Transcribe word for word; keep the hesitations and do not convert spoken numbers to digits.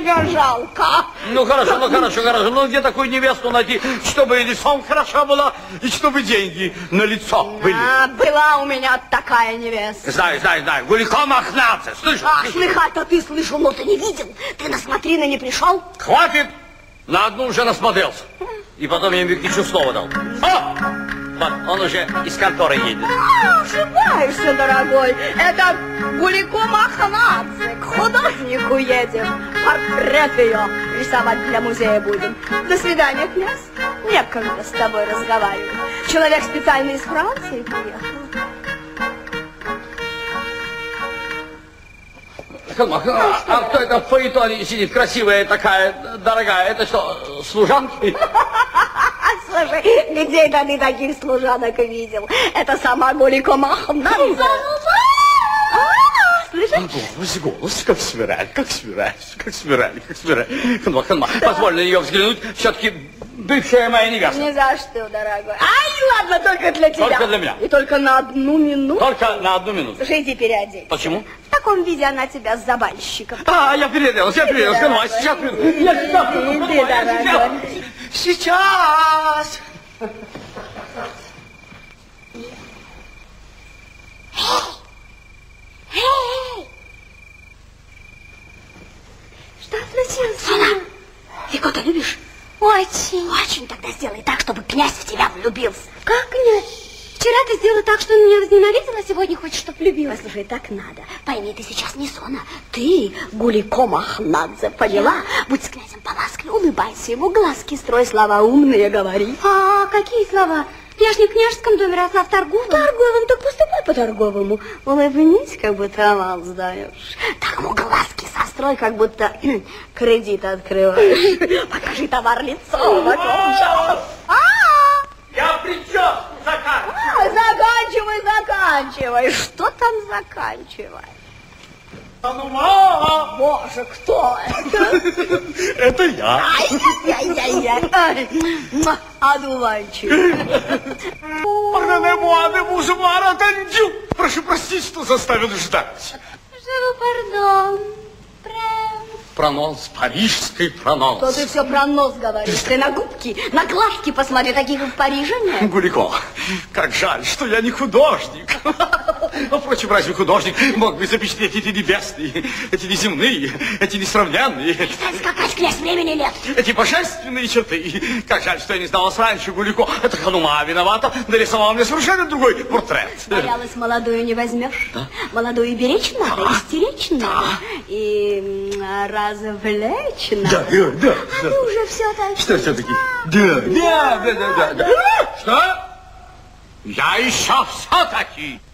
тебя жалко. Ну хорошо, ну хорошо, хорошо. Ну где такую невесту найти, чтобы и лицом хороша была, и чтобы деньги на лицо были? А, была у меня такая невеста. Знаю, знаю, знаю. Гулико Мохнатце. Слышал? А, слыхать-то ты слышал, но ты не видел. Ты на смотрины не пришел. Хватит! На одну уже насмотрелся. И потом я Микничу снова дал. О! Вот, он уже из конторы едет. А, ошибаешься, дорогой. Это Гулико Мохнатце. К художнику едем. Портрет ее рисовать для музея будем. До свидания, князь. Некогда с тобой разговаривать. Человек специально из Франции приехал. А, а кто это в фаэтоне сидит, красивая такая, дорогая? Это что, служанки? Слушай, где это ты таких служанок видел? Это сама Гулико Мохнатце. Слышишь? Голос, голос, как свираль, как свираль, как свираль, как свираль. Ханма, ханма, позволь на нее взглянуть, все-таки бывшая моя невеста. Ни за что, дорогой. Ай, ладно, только для тебя. Только для меня. И только на одну минуту. Только на одну минуту. Слушай, иди переоденься. Почему? В таком виде она тебя с забальщиком. А, я переоделась, я переоделась, ханма, сейчас приду. Я сейчас приду, Иди, дорогой. Сейчас. Эй! Что случилось? Сона, ты кого-то любишь? Очень. Очень. Тогда сделай так, чтобы князь в тебя влюбился. Как князь? Вчера ты сделала так, что он меня возненавидел, а сегодня хочешь, чтоб влюбилась. Послушай, так надо. Пойми, ты сейчас не Сона. Ты Гулико Мохнатце, поняла? Я... Будь с князем поласковей, улыбайся ему, глазки строй, слова умные говори. А какие слова? Я ж не в княжеском доме, росла в торговом. В торговом, так поступай по-торговому. Улыбнись, как будто аванс даешь. Так ему глазки сострой, как будто кредит открываешь. Покажи товар лицом. Я прическу заканчиваю. Заканчивай, заканчивай. Что там заканчивай? Ханума! Боже, кто это? Это я. Ай-яй-яй-яй. Одуванчик. Прошу простить, что заставил ждать. Пардон. Прононс, парижский прононс. Что ты все про нос говоришь? Ты на губки, на глазки посмотри, таких в Париже нет. Гулико, как жаль, что я не художник. Но, впрочем, разве художник мог бы запечатлеть эти небесные, эти неземные, эти несравненные? Перестань скакать, князь, времени нет. Эти божественные черты. Как жаль, что я не знал вас раньше, Гулико. Это Ханума виновата, нарисовала мне совершенно другой портрет. Боялась, молодую не возьмешь. Да? Молодую беречь надо, а? Истеречь надо. Да. И развлечь надо. Да, да, да. А да. Ты уже все так. Что все-таки? Да, да, да, да, да. Что? Я еще все-таки.